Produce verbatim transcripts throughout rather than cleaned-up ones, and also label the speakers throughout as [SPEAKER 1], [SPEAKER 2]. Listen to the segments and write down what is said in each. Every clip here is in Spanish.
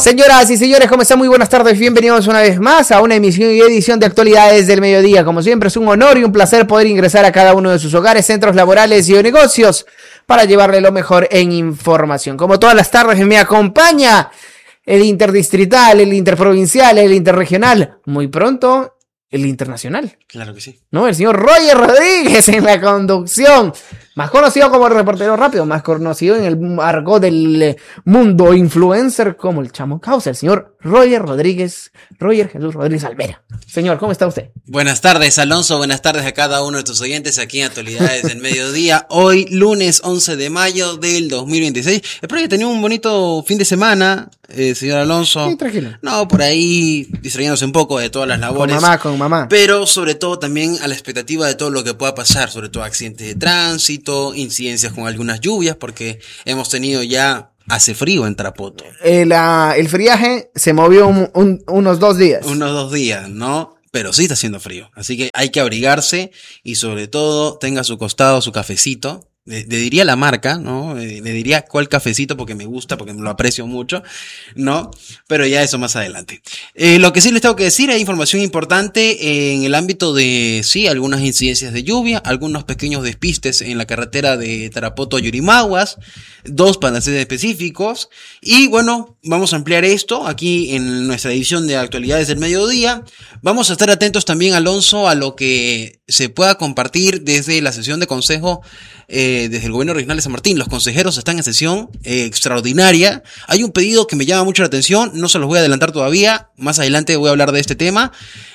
[SPEAKER 1] Señoras y señores, ¿cómo están? Muy buenas tardes, bienvenidos una vez más a una emisión y edición de Actualidades del Mediodía. Como siempre, es un honor y un placer poder ingresar a cada uno de sus hogares, centros laborales y o negocios para llevarle lo mejor en información. Como todas las tardes me acompaña el interdistrital, el interprovincial, el interregional, muy pronto el internacional.
[SPEAKER 2] Claro que sí.
[SPEAKER 1] ¿No? El señor Roger Rodríguez en la conducción. Más conocido como el reportero rápido, más conocido en el argot del mundo influencer como el Chamo Causa, el señor Roger Rodríguez, Roger Jesús Rodríguez Alvera. Señor, ¿cómo está usted?
[SPEAKER 2] Buenas tardes, Alonso, buenas tardes a cada uno de tus oyentes aquí en Actualidades del Mediodía. Hoy, lunes once de mayo del dos mil veintiséis. Espero que tenga un bonito fin de semana, eh, señor Alonso.
[SPEAKER 1] Sí, tranquilo.
[SPEAKER 2] No, por ahí distrayéndose un poco de todas las labores.
[SPEAKER 1] Con mamá, con mamá.
[SPEAKER 2] Pero sobre todo también a la expectativa de todo lo que pueda pasar, sobre todo accidentes de tránsito, incidencias con algunas lluvias, porque hemos tenido ya, hace frío en Tarapoto.
[SPEAKER 1] El, uh, el friaje se movió un, un, unos dos días.
[SPEAKER 2] Unos dos días, ¿no? Pero sí está haciendo frío, así que hay que abrigarse y sobre todo tenga a su costado su cafecito. Le, le diría la marca, ¿no? Le, le diría cuál cafecito porque me gusta, porque lo aprecio mucho, ¿no? Pero ya eso más adelante. Eh, lo que sí les tengo que decir, hay información importante en el ámbito de, sí, algunas incidencias de lluvia, algunos pequeños despistes en la carretera de Tarapoto a Yurimaguas, dos para ser específicos, y bueno, vamos a ampliar esto aquí en nuestra edición de Actualidades del Mediodía. Vamos a estar atentos también, Alonso, a lo que se pueda compartir desde la sesión de consejo Eh, desde el gobierno regional de San Martín. Los consejeros están en sesión eh, extraordinaria. Hay un pedido que me llama mucho la atención, no se los voy a adelantar todavía, más adelante voy a hablar de este tema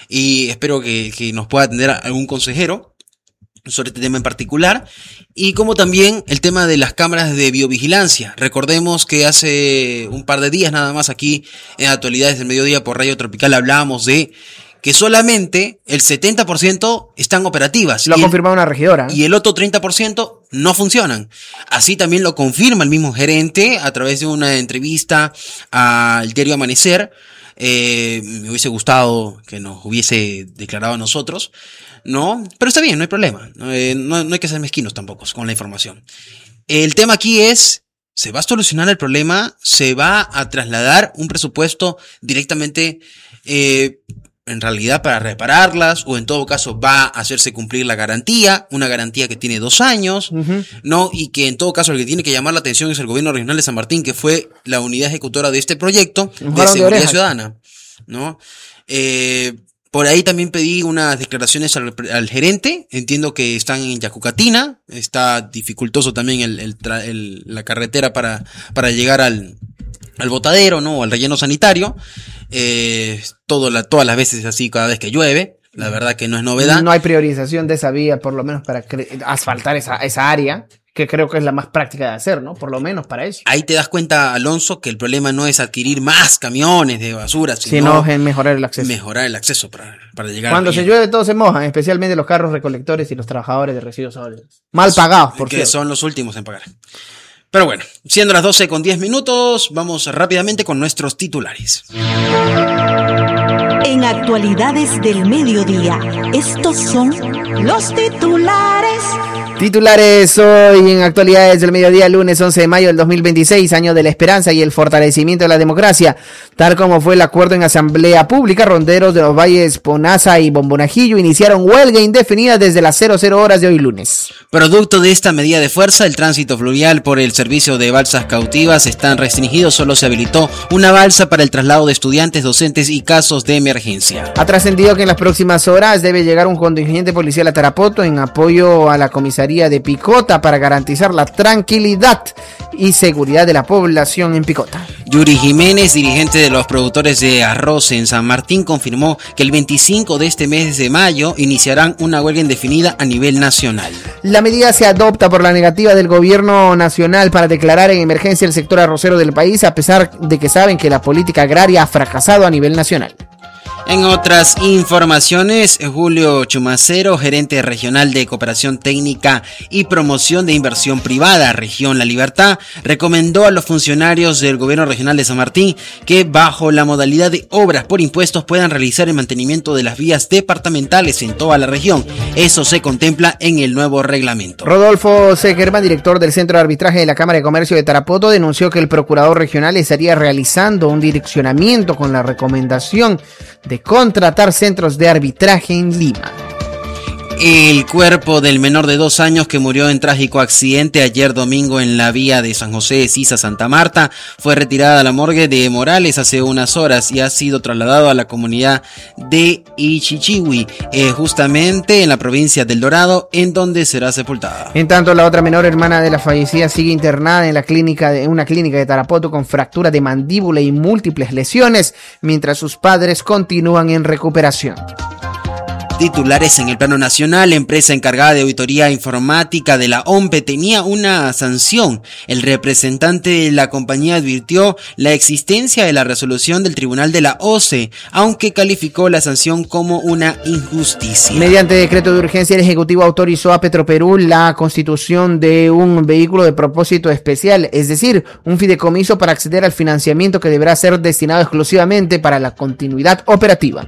[SPEAKER 2] y espero que, que nos pueda atender algún consejero sobre este tema en particular, y como también el tema de las cámaras de biovigilancia. Recordemos que hace un par de días nada más aquí en Actualidades del Mediodía por Radio Tropical hablábamos de que solamente el setenta por ciento están operativas.
[SPEAKER 1] Lo ha confirmado una regidora.
[SPEAKER 2] Y el otro treinta por ciento no funcionan. Así también lo confirma el mismo gerente a través de una entrevista al diario Amanecer. Eh, me hubiese gustado que nos hubiese declarado a nosotros, ¿no? Pero está bien, no hay problema. Eh, no, no hay que ser mezquinos tampoco con la información. El tema aquí es, ¿se va a solucionar el problema? ¿Se va a trasladar un presupuesto directamente eh, en realidad para repararlas, o en todo caso va a hacerse cumplir la garantía, una garantía que tiene dos años, uh-huh. ¿no? Y que en todo caso el que tiene que llamar la atención es el gobierno regional de San Martín, que fue la unidad ejecutora de este proyecto de seguridad de ciudadana, ¿no? Eh, por ahí también pedí unas declaraciones al, al gerente. Entiendo que están en Yacucatina, está dificultoso también el, el, el, la carretera para, para llegar al, al botadero, ¿no? O al relleno sanitario. Eh, todo la, todas las veces así cada vez que llueve, la verdad que no es novedad.
[SPEAKER 1] No hay priorización de esa vía, por lo menos para cre- asfaltar esa, esa área, que creo que es la más práctica de hacer, ¿no? Por lo menos para eso.
[SPEAKER 2] Ahí te das cuenta, Alonso, que el problema no es adquirir más camiones de basura,
[SPEAKER 1] sino, sino en mejorar el acceso.
[SPEAKER 2] Mejorar el acceso para, para llegar.
[SPEAKER 1] Cuando se llueve todos se mojan, especialmente los carros recolectores y los trabajadores de residuos sólidos. Mal pagados, por
[SPEAKER 2] que
[SPEAKER 1] cierto.
[SPEAKER 2] Son los últimos en pagar. Pero bueno, siendo las doce con diez minutos, vamos rápidamente con nuestros titulares.
[SPEAKER 3] En Actualidades del Mediodía, estos son los titulares.
[SPEAKER 1] Titulares hoy en Actualidades del Mediodía, lunes once de mayo del dos mil veintiséis, año de la esperanza y el fortalecimiento de la democracia. Tal como fue el acuerdo en asamblea pública, ronderos de los valles Ponaza y Bombonajillo iniciaron huelga indefinida desde las cero cero horas de hoy lunes.
[SPEAKER 2] Producto de esta medida de fuerza, el tránsito fluvial por el servicio de balsas cautivas están restringidos. Solo se habilitó una balsa para el traslado de estudiantes, docentes y casos de emergencia.
[SPEAKER 1] Ha trascendido que en las próximas horas debe llegar un contingente policial a Tarapoto en apoyo a la comisaría de Picota para garantizar la tranquilidad y seguridad de la población en Picota.
[SPEAKER 2] Yuri Jiménez, dirigente de los productores de arroz en San Martín, confirmó que el veinticinco de este mes de mayo iniciarán una huelga indefinida a nivel nacional.
[SPEAKER 1] La medida se adopta por la negativa del gobierno nacional para declarar en emergencia el sector arrocero del país, a pesar de que saben que la política agraria ha fracasado a nivel nacional.
[SPEAKER 2] En otras informaciones, Julio Chumacero, gerente regional de Cooperación Técnica y Promoción de Inversión Privada, Región La Libertad, recomendó a los funcionarios del Gobierno Regional de San Martín que bajo la modalidad de obras por impuestos puedan realizar el mantenimiento de las vías departamentales en toda la región. Eso se contempla en el nuevo reglamento.
[SPEAKER 1] Rodolfo Segerman, director del Centro de Arbitraje de la Cámara de Comercio de Tarapoto, denunció que el procurador regional estaría realizando un direccionamiento con la recomendación de contratar centros de arbitraje en Lima.
[SPEAKER 2] El cuerpo del menor de dos años que murió en trágico accidente ayer domingo en la vía de San José de Sisa Santa Marta fue retirada a la morgue de Morales hace unas horas y ha sido trasladado a la comunidad de Ichichiwi, eh, justamente en la provincia del Dorado, en donde será sepultada.
[SPEAKER 1] En tanto, la otra menor hermana de la fallecida sigue internada en la clínica de en una clínica de Tarapoto con fractura de mandíbula y múltiples lesiones, mientras sus padres continúan en recuperación.
[SPEAKER 2] Titulares en el plano nacional, empresa encargada de auditoría informática de la O M P E tenía una sanción. El representante de la compañía advirtió la existencia de la resolución del Tribunal de la O C E, aunque calificó la sanción como una injusticia.
[SPEAKER 1] Mediante decreto de urgencia, el Ejecutivo autorizó a Petroperú la constitución de un vehículo de propósito especial, es decir, un fideicomiso para acceder al financiamiento que deberá ser destinado exclusivamente para la continuidad operativa.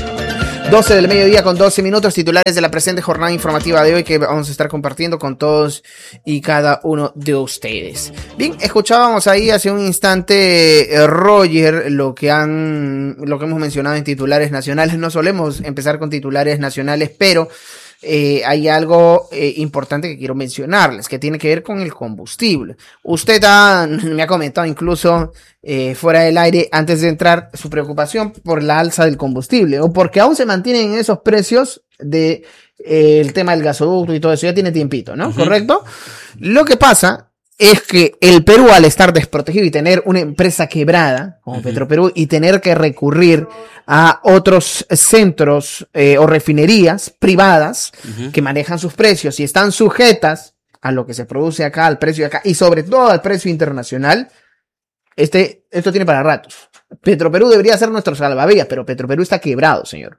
[SPEAKER 1] doce del mediodía con doce minutos, titulares de la presente jornada informativa de hoy que vamos a estar compartiendo con todos y cada uno de ustedes. Bien, escuchábamos ahí hace un instante, eh, Roger, lo que han, lo que hemos mencionado en titulares nacionales. No solemos empezar con titulares nacionales, pero Eh, hay algo eh, importante que quiero mencionarles, que tiene que ver con el combustible. Usted ha, me ha comentado incluso eh, fuera del aire, antes de entrar, su preocupación por la alza del combustible, o porque aún se mantienen esos precios de eh, el tema del gasoducto y todo eso. Ya tiene tiempito, ¿no? Uh-huh. ¿Correcto? Lo que pasa es que el Perú, al estar desprotegido y tener una empresa quebrada como uh-huh. Petroperú y tener que recurrir a otros centros eh, o refinerías privadas uh-huh. que manejan sus precios y están sujetas a lo que se produce acá, al precio de acá y sobre todo al precio internacional, este, esto tiene para ratos. Petroperú debería ser nuestro salvavidas, pero Petroperú está quebrado, señor.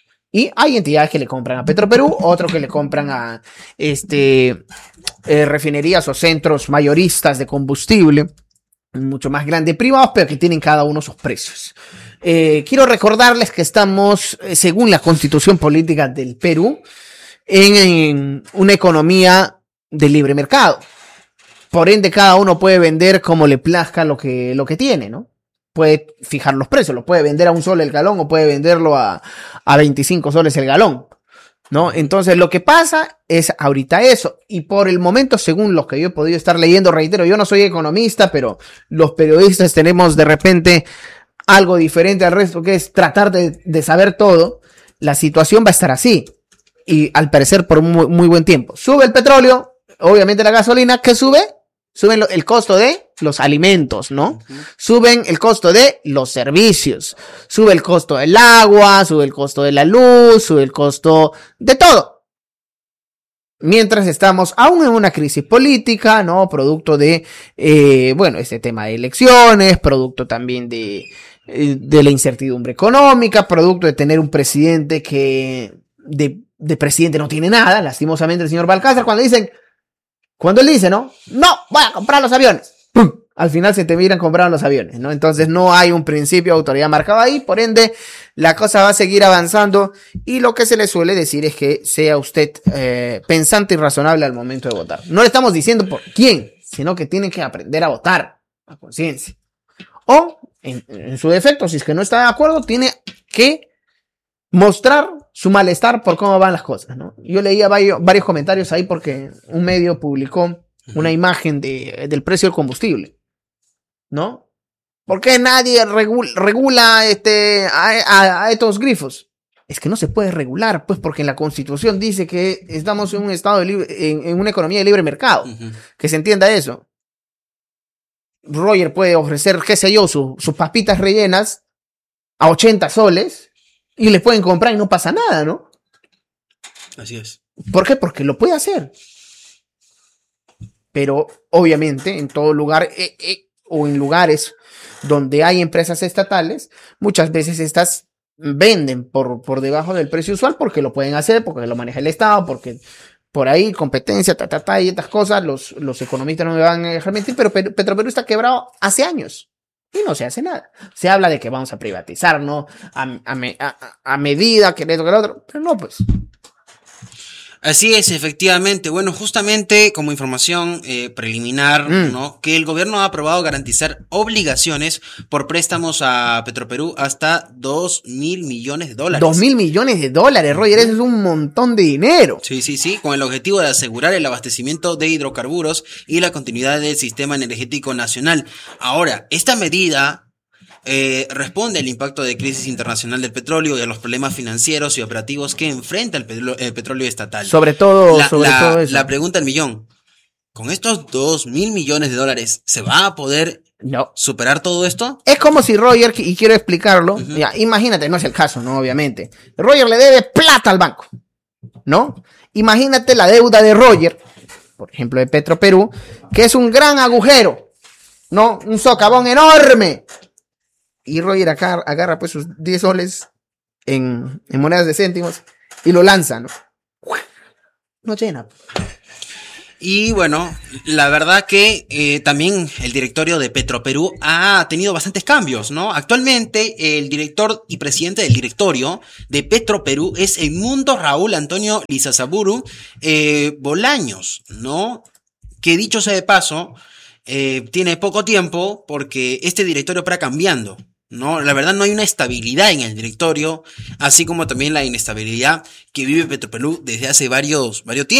[SPEAKER 1] Y hay entidades que le compran a Petroperú, otros que le compran a este, eh, refinerías o centros mayoristas de combustible, mucho más grandes, privados, pero que tienen cada uno sus precios. Eh, quiero recordarles que estamos, eh, según la Constitución Política del Perú, en, en una economía de libre mercado. Por ende, cada uno puede vender como le plazca lo que, lo que tiene, ¿no? Puede fijar los precios, lo puede vender a un sol el galón o puede venderlo a, a veinticinco soles el galón, ¿no? Entonces lo que pasa es ahorita eso, y por el momento, según lo que yo he podido estar leyendo, reitero, yo no soy economista, pero los periodistas tenemos de repente algo diferente al resto, que es tratar de, de saber todo. La situación va a estar así, y al parecer por muy, muy buen tiempo. Sube el petróleo, obviamente la gasolina, ¿qué sube? Suben lo, el costo de los alimentos, ¿no? Uh-huh. Suben el costo de los servicios. Sube el costo del agua, sube el costo de la luz, sube el costo de todo. Mientras estamos aún en una crisis política, ¿no? Producto de, eh, bueno, este tema de elecciones, producto también de, eh, de la incertidumbre económica, producto de tener un presidente que de, de presidente no tiene nada, lastimosamente el señor Balcázar, cuando dicen... Cuando él dice, ¿no? No, voy a comprar los aviones. ¡Pum! Al final se te miran comprando los aviones, ¿no? Entonces no hay un principio de autoridad marcado ahí, por ende la cosa va a seguir avanzando y lo que se le suele decir es que sea usted eh, pensante y razonable al momento de votar. No le estamos diciendo por quién, sino que tienen que aprender a votar a conciencia. O, en, en su defecto, si es que no está de acuerdo, tiene que mostrar su malestar por cómo van las cosas, ¿no? Yo leía varios, varios comentarios ahí porque un medio publicó una imagen de, del precio del combustible, ¿no? ¿Por qué nadie regula, regula este, a, a, a estos grifos? Es que no se puede regular, pues, porque en la Constitución dice que estamos en un estado de libre, en, en una economía de libre mercado, uh-huh. Que se entienda eso. Roger puede ofrecer, qué sé yo, su, sus papitas rellenas a ochenta soles y les pueden comprar y no pasa nada, ¿no?
[SPEAKER 2] Así es.
[SPEAKER 1] ¿Por qué? Porque lo puede hacer. Pero, obviamente, en todo lugar eh, eh, o en lugares donde hay empresas estatales, muchas veces estas venden por, por debajo del precio usual porque lo pueden hacer, porque lo maneja el Estado, porque por ahí competencia, ta, ta, ta, y estas cosas, los, los economistas no me van a dejar mentir, pero Petroperú está quebrado hace años. Y no se hace nada. Se habla de que vamos a privatizar, ¿no? A, a, a, a medida que esto, que lo otro. Pero no, pues.
[SPEAKER 2] Así es, efectivamente. Bueno, justamente como información eh, preliminar, mm. ¿no? Que el gobierno ha aprobado garantizar obligaciones por préstamos a Petroperú hasta dos mil millones de dólares.
[SPEAKER 1] Dos mil millones de dólares, Roger, eso es un montón de dinero.
[SPEAKER 2] Sí, sí, sí, con el objetivo de asegurar el abastecimiento de hidrocarburos y la continuidad del sistema energético nacional. Ahora, esta medida Eh, responde al impacto de crisis internacional del petróleo y a los problemas financieros y operativos que enfrenta el, petro- el petróleo estatal.
[SPEAKER 1] Sobre todo,
[SPEAKER 2] la,
[SPEAKER 1] sobre
[SPEAKER 2] la,
[SPEAKER 1] todo eso.
[SPEAKER 2] La pregunta del millón: ¿con estos dos mil millones de dólares se va a poder
[SPEAKER 1] no.
[SPEAKER 2] superar todo esto?
[SPEAKER 1] Es como si Roger, y quiero explicarlo, uh-huh. ya, imagínate, no es el caso, ¿no? Obviamente. Roger le debe plata al banco, ¿no? Imagínate la deuda de Roger, por ejemplo, de Petroperú, que es un gran agujero, ¿no? Un socavón enorme. Y Roger acá agarra pues sus diez soles en, en monedas de céntimos y lo lanza, ¿no? No llena.
[SPEAKER 2] Y bueno, la verdad que eh, también el directorio de Petroperú ha tenido bastantes cambios, ¿no? Actualmente el director y presidente del directorio de Petroperú es Edmundo Raúl Antonio Lizazaburu eh, Bolaños, ¿no? Que dicho sea de paso, eh, tiene poco tiempo porque este directorio para cambiando. No, la verdad no hay una estabilidad en el directorio, así como también la inestabilidad que vive Petroperú desde hace varios, varios tiempos.